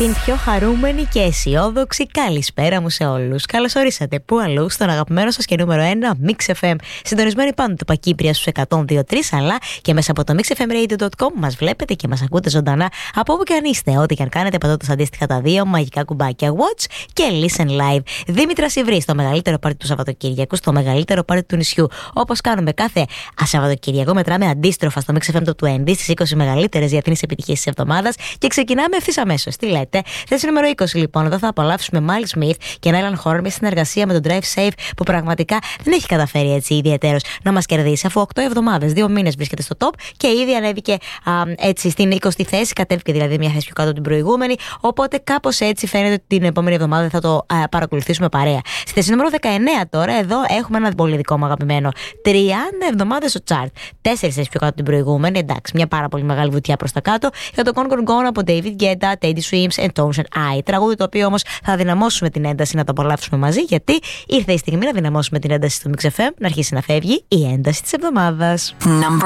την πιο χαρούμενη και αισιόδοξη καλησπέρα μου σε όλους. Καλώς ορίσατε πού αλλού στον αγαπημένο σας και νούμερο 1 Mix FM. Συντονισμένοι πάνω του Πακύπρια στους 102.3, αλλά και μέσα από το mixfmradio.com μας βλέπετε και μας ακούτε ζωντανά από όπου και αν είστε. Ό,τι και αν κάνετε, πατώντας αντίστοιχα τα δύο μαγικά κουμπάκια Watch και Listen Live. Δήμητρας Ιβρής, στο μεγαλύτερο πάρτι του Σαββατοκύριακου, στο μεγαλύτερο πάρτι του νησιού. Όπως κάνουμε κάθε Σαββατοκύριακο, μετράμε αντίστροφα στο Mix FM το 20 στις 20 μεγαλύτερες διεθνείς επιτυχίες της εβδομάδας και ξεκινάμε ευθύς αμέσως. Τι λέτε? Θέση νούμερο 20 λοιπόν. Εδώ θα απολαύσουμε Miles Smith και Nylon Horn, μια συνεργασία με τον Drive Safe που πραγματικά δεν έχει καταφέρει έτσι ιδιαίτερος να μας κερδίσει, αφού 8 εβδομάδες, 2 μήνες βρίσκεται στο top και ήδη ανέβηκε έτσι στην 20η θέση, κατέβηκε δηλαδή μια θέση πιο κάτω από την προηγούμενη. Οπότε κάπως έτσι φαίνεται ότι την επόμενη εβδομάδα θα το παρακολουθήσουμε παρέα. Στη θέση νούμερο 19 τώρα, εδώ έχουμε ένα πολύ δικό μου αγαπημένο. 30 εβδομάδες στο chart. 4 θέσεις πιο κάτω από την προηγούμενη. Εντάξει, μια πάρα πολύ μεγάλη βουτιά προς τα κάτω. Για το Concord Gone από David Guetta, Teddy Swims and Tones and I. Τραγούδι το οποίο όμως θα δυναμώσουμε την ένταση να το απολαύσουμε μαζί, γιατί ήρθε η στιγμή να δυναμώσουμε την ένταση στο Mix FM, να αρχίσει να φεύγει η ένταση της εβδομάδας.